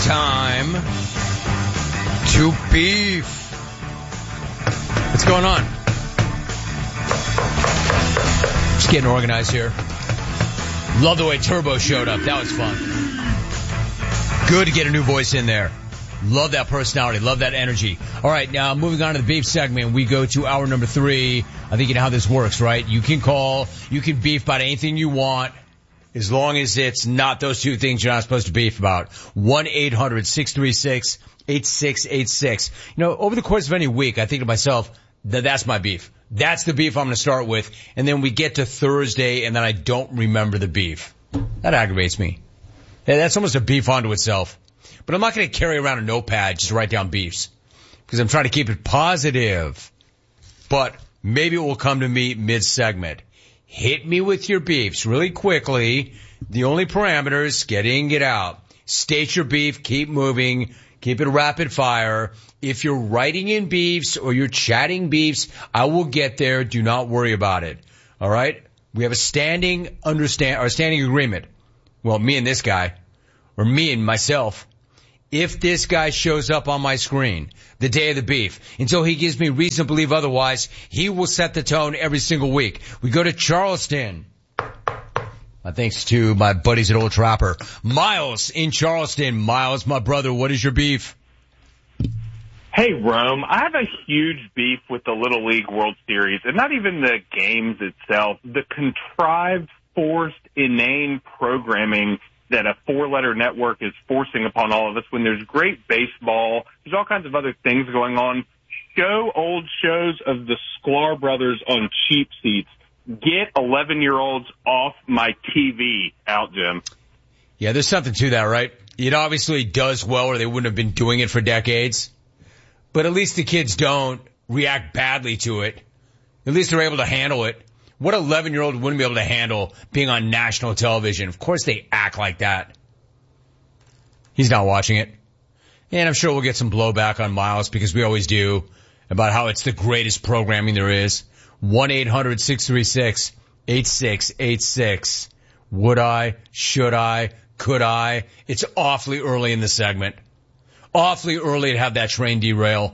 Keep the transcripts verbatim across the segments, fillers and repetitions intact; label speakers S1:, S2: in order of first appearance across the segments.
S1: time to beef. What's going on? Just getting organized here. Love the way Turbo showed up. That was fun. Good to get a new voice in there. Love that personality. Love that energy. All right, now moving on to the beef segment. We go to hour number three. I think you know how this works, right? You can call. You can beef about anything you want, as long as it's not those two things you're not supposed to beef about. one eight hundred six three six eight six eight six. You know, over the course of any week, I think to myself, that that's my beef. That's the beef I'm going to start with. And then we get to Thursday, and then I don't remember the beef. That aggravates me. That's almost a beef onto itself. But I'm not going to carry around a notepad just to write down beefs, because I'm trying to keep it positive. But maybe it will come to me mid-segment. Hit me with your beefs really quickly. The only parameters, get in, get out. State your beef, keep moving, keep it rapid fire. If you're writing in beefs or you're chatting beefs, I will get there. Do not worry about it. All right? We have a standing understand or standing agreement. Well, me and this guy, or me and myself. If this guy shows up on my screen the day of the beef, until he gives me reason to believe otherwise, he will set the tone every single week. We go to Charleston. My thanks to my buddies at Old Trapper. Miles in Charleston. Miles, my brother, what is your beef?
S2: Hey, Rome, I have a huge beef with the Little League World Series, and not even the games itself. The contrived, forced, inane programming that a four-letter network is forcing upon all of us when there's great baseball. There's all kinds of other things going on. Show old shows of the Sklar brothers on cheap seats. Get eleven-year-olds off my T V out, Jim.
S1: Yeah, there's something to that, right? It obviously does well, or they wouldn't have been doing it for decades. But at least the kids don't react badly to it. At least they're able to handle it. What eleven-year-old wouldn't be able to handle being on national television? Of course they act like that. He's not watching it. And I'm sure we'll get some blowback on Miles, because we always do, about how it's the greatest programming there is. one eight hundred six three six eight six eight six. Would I? Should I? Could I? It's awfully early in the segment. Awfully early to have that train derail.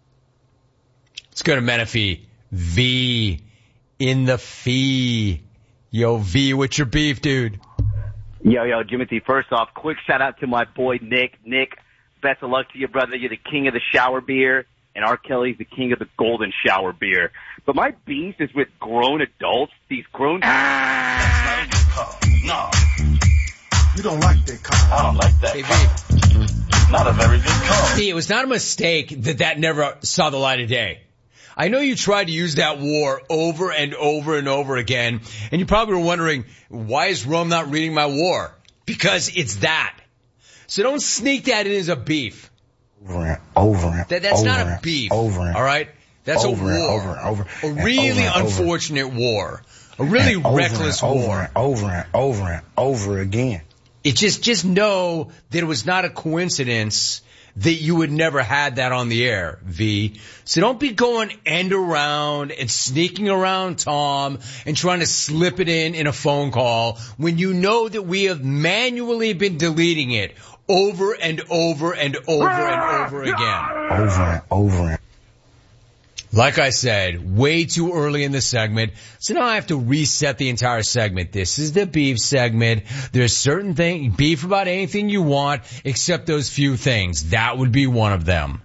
S1: Let's go to Menifee. V. In the fee. Yo, V, what's your beef, dude?
S3: Yo, yo, Jimothy, first off, quick shout out to my boy Nick. Nick, best of luck to you, brother. You're the king of the shower beer, and R. Kelly's the king of the golden shower beer. But my beef is with grown adults. These grown...
S4: Ah! That's not a good call. No. You don't like that call. I don't like that
S1: hey,
S4: call.
S1: V.
S4: Not a very good call.
S1: V, it was not a mistake that that never saw the light of day. I know you tried to use that war over and over and over again, and you probably were wondering, why is Rome not reading my war? Because it's that. So don't sneak that in as a beef.
S5: Over and over and
S1: that, That's
S5: over
S1: not
S5: and
S1: a beef.
S5: Over and
S1: all right? That's
S5: over
S1: a war.
S5: And over and over.
S1: A really
S5: and over
S1: unfortunate and war. A really
S5: and
S1: reckless
S5: over and
S1: war.
S5: Over and over and over and over again.
S1: It just, just know that it was not a coincidence that you would never had that on the air, V. So don't be going end around and sneaking around Tom and trying to slip it in in a phone call when you know that we have manually been deleting it over and over and over and over again.
S5: Over and over and
S1: Like I said, way too early in the segment, so now I have to reset the entire segment. This is the beef segment. There's certain things, beef about anything you want, except those few things. That would be one of them.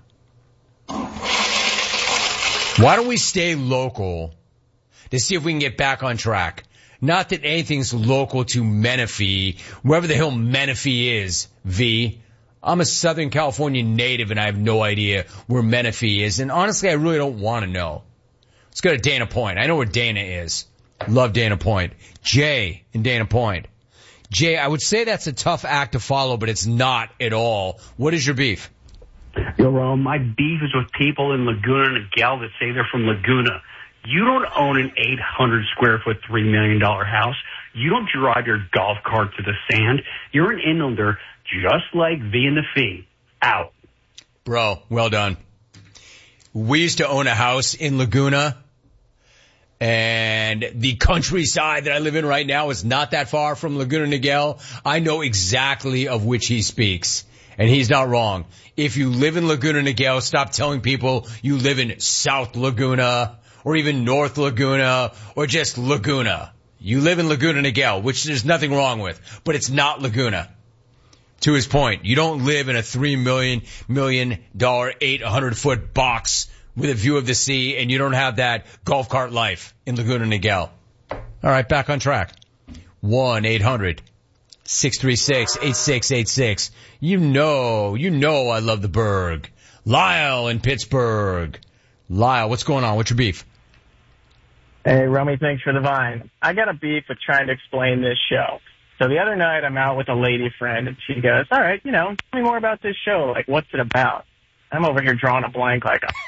S1: Why don't we stay local to see if we can get back on track? Not that anything's local to Menifee, wherever the hell Menifee is, V. I'm a Southern California native, and I have no idea where Menifee is. And honestly, I really don't want to know. Let's go to Dana Point. I know where Dana is. Love Dana Point. Jay in Dana Point. Jay, I would say that's a tough act to follow, but it's not at all. What is your beef?
S6: Yo, Ron, my beef is with people in Laguna Niguel that say they're from Laguna. You don't own an eight hundred square foot, three million dollars house. You don't drive your golf cart to the sand. You're an inlander just like V and the Fee. Out.
S1: Bro, well done. We used to own a house in Laguna, and the countryside that I live in right now is not that far from Laguna Niguel. I know exactly of which he speaks. And he's not wrong. If you live in Laguna Niguel, stop telling people you live in South Laguna or even North Laguna or just Laguna. You live in Laguna Niguel, which there's nothing wrong with, but it's not Laguna. To his point, you don't live in a three million, million dollar, eight hundred foot box with a view of the sea, and you don't have that golf cart life in Laguna Niguel. All right, back on track. one eight hundred six three six eight six eight six. You know, you know I love the Berg. Lyle in Pittsburgh. Lyle, what's going on? What's your beef?
S7: Hey, Rummy, thanks for the vine. I got a beef with trying to explain this show. So the other night I'm out with a lady friend, and she goes, all right, you know, tell me more about this show. Like, what's it about? I'm over here drawing a blank like a...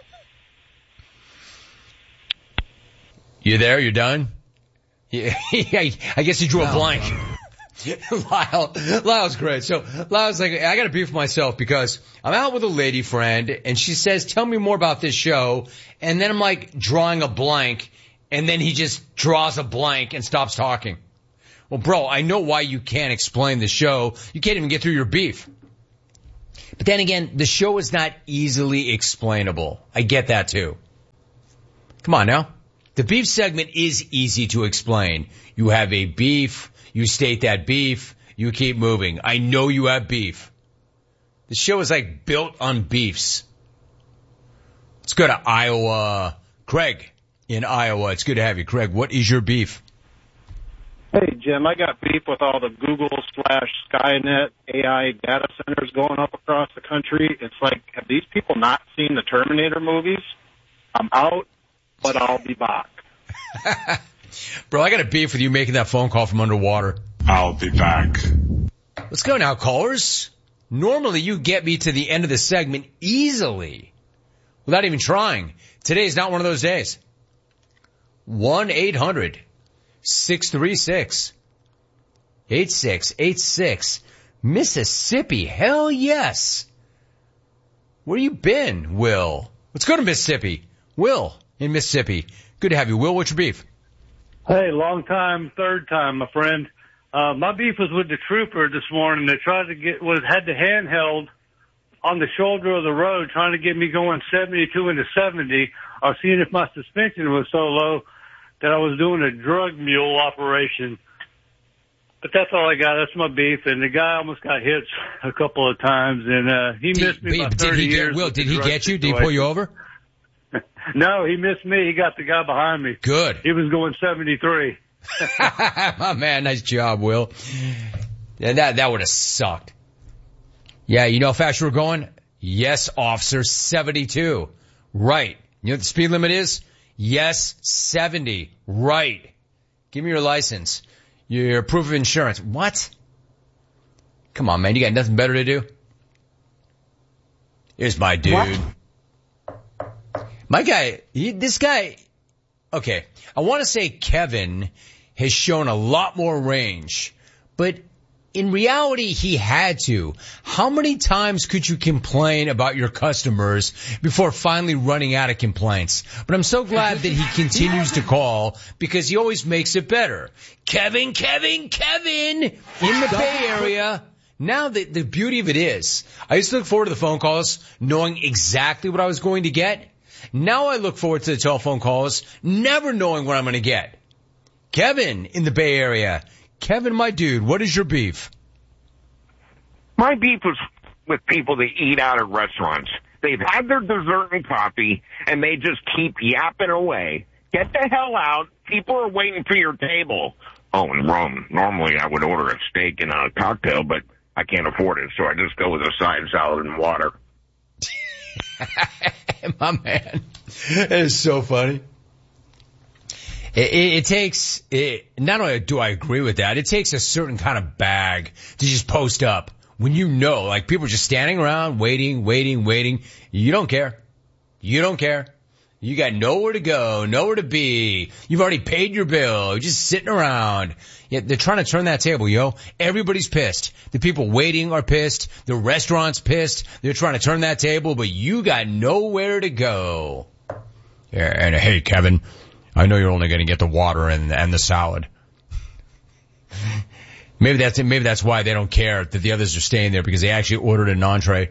S1: You there? You're done? Yeah, I guess you drew a blank. Lyle, Lyle's great. So Lyle's like, I got a beef with myself because I'm out with a lady friend, and she says, tell me more about this show. And then I'm like drawing a blank, and then he just draws a blank and stops talking. Well, bro, I know why you can't explain the show. You can't even get through your beef. But then again, the show is not easily explainable. I get that too. Come on now. The beef segment is easy to explain. You have a beef, you state that beef, you keep moving. I know you have beef. The show is like built on beefs. Let's go to Iowa. Craig in Iowa. It's good to have you. Craig, what is your beef?
S8: Hey, Jim, I got beef with all the Google slash Skynet A I data centers going up across the country. It's like, have these people not seen the Terminator movies? I'm out, but I'll be back.
S1: Bro, I got a beef with you making that phone call from underwater.
S4: I'll be back.
S1: Let's go now, callers. Normally you get me to the end of the segment easily without even trying. Today's not one of those days. one eight hundred six three six eight six eight six. Mississippi, hell yes. Where you been, Will? Let's go to Mississippi. Will in Mississippi. Good to have you. Will, what's your beef?
S9: Hey, long time, third time, my friend. Uh, my beef was with the trooper this morning. They tried to get, was had the handheld on the shoulder of the road trying to get me going seventy-two into seventy. I was seeing if my suspension was so low that I was doing a drug mule operation. But that's all I got. That's my beef. And the guy almost got hit a couple of times, and uh, he
S1: did,
S9: missed me by
S1: did
S9: thirty
S1: he get,
S9: years.
S1: Will, did he get you? Did he pull you over?
S9: No, he missed me. He got the guy behind me.
S1: Good.
S9: He was going seventy-three.
S1: My man, nice job, Will. Yeah, that that would have sucked. Yeah, you know how fast you were going? Yes, officer, seventy-two. Right. You know what the speed limit is? Yes, seventy. Right. Give me your license. Your proof of insurance. What? Come on, man. You got nothing better to do? Here's my dude. What? My guy, he, this guy, okay, I want to say Kevin has shown a lot more range, but in reality, he had to. How many times could you complain about your customers before finally running out of complaints? But I'm so glad that he continues to call because he always makes it better. Kevin, Kevin, Kevin in the Bay Area. Now, the, the beauty of it is, I used to look forward to the phone calls knowing exactly what I was going to get. Now I look forward to the telephone calls, never knowing what I'm going to get. Kevin in the Bay Area. Kevin, my dude, what is your beef?
S10: My beef was with people that eat out at restaurants. They've had their dessert and coffee, and they just keep yapping away. Get the hell out. People are waiting for your table. Oh, and Rome, normally I would order a steak and a cocktail, but I can't afford it, so I just go with a side salad and water.
S1: My man, it is so funny. It, it, it takes, it, not only do I agree with that, it takes a certain kind of bag to just post up when you know, like people are just standing around waiting, waiting, waiting. You don't care. You don't care. You got nowhere to go, nowhere to be. You've already paid your bill. You're just sitting around. Yeah, they're trying to turn that table, yo. Everybody's pissed. The people waiting are pissed. The restaurant's pissed. They're trying to turn that table, but you got nowhere to go. Yeah, and hey, Kevin, I know you're only going to get the water and, and the salad. Maybe that's it. Maybe that's why they don't care that the others are staying there, because they actually ordered an entree.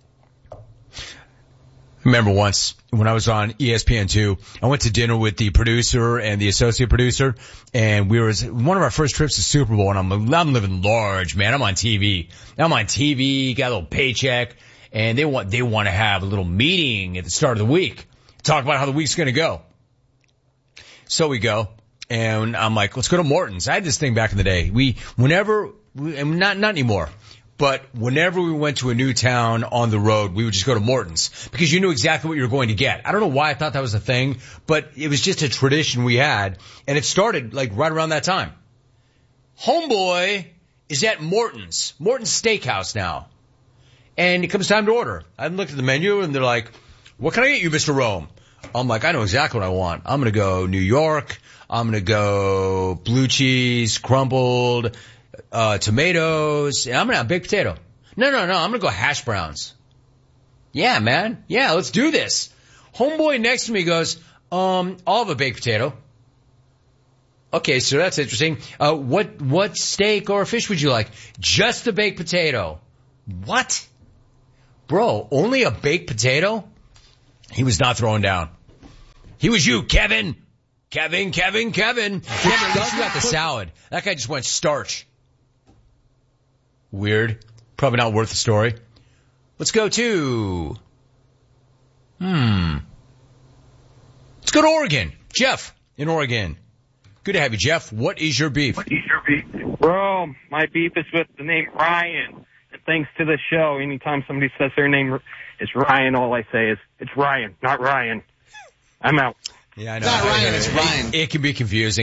S1: I remember once when I was on E S P N two, I went to dinner with the producer and the associate producer, and we were one of our first trips to Super Bowl, and I'm I'm living large, man. I'm on T V. I'm on T V, got a little paycheck, and they want they want to have a little meeting at the start of the week, talk about how the week's going to go. So we go, and I'm like, let's go to Morton's. I had this thing back in the day. We whenever and not not anymore. But whenever we went to a new town on the road, we would just go to Morton's because you knew exactly what you were going to get. I don't know why I thought that was a thing, but it was just a tradition we had, and it started like right around that time. Homeboy is at Morton's, Morton's Steakhouse now, and it comes time to order. I looked at the menu, and they're like, what can I get you, Mister Rome? I'm like, I know exactly what I want. I'm going to go New York. I'm going to go blue cheese, crumbled, Uh, tomatoes, and I'm gonna have a baked potato. No, no, no, I'm gonna go hash browns. Yeah, man. Yeah, let's do this. Homeboy next to me goes, um, I'll have a baked potato. Okay, so that's interesting. Uh, what, what steak or fish would you like? Just the baked potato. What? Bro, only a baked potato? He was not throwing down. He was you, Kevin. Kevin, Kevin, Kevin. Kevin, let's got the salad. That guy just went starch. Weird. Probably not worth the story. Let's go to, hmm. Let's go to Oregon. Jeff in Oregon. Good to have you, Jeff. What is your beef?
S11: What is your beef? Bro, my beef is with the name Ryan. And thanks to the show, anytime somebody says their name is Ryan, all I say is, it's Ryan, not Ryan. I'm out.
S1: Yeah, I know.
S12: It's not Ryan, it's Ryan.
S1: It, it can be confusing.